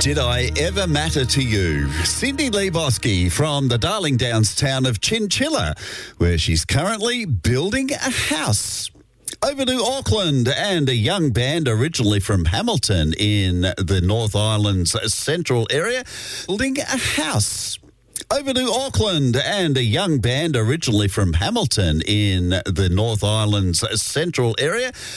Did I ever matter to you? Cindy Lebowski from the Darling Downs town of Chinchilla, where she's currently building a house. Over to Auckland, and a young band originally from Hamilton in the North Island's central area, building a house. Over to Auckland, and a young band originally from Hamilton in the North Island's central area,